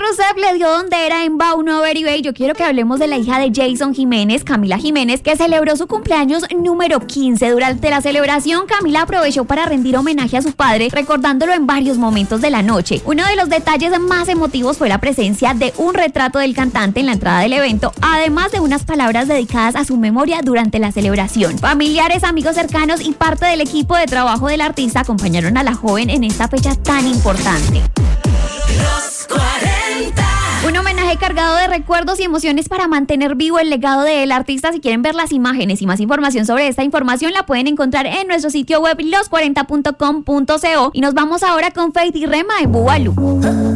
Rousseff le dio donde era en Bow No Very Bay. Yo quiero que hablemos de la hija de Jason Jiménez, Camila Jiménez, que celebró su cumpleaños número 15. Durante la celebración, Camila aprovechó para rendir homenaje a su padre, recordándolo en varios momentos de la noche. Uno de los detalles más emotivos fue la presencia de un retrato del cantante en la entrada del evento, además de unas palabras dedicadas a su memoria durante la celebración. Familiares, amigos cercanos y parte del equipo de trabajo del artista acompañaron a la joven en esta fecha tan importante. Los 40. Un homenaje cargado de recuerdos y emociones para mantener vivo el legado del artista. Si quieren ver las imágenes y más información sobre esta información, la pueden encontrar en nuestro sitio web los40.com.co. Y nos vamos ahora con Faith y Rema en Bubalú.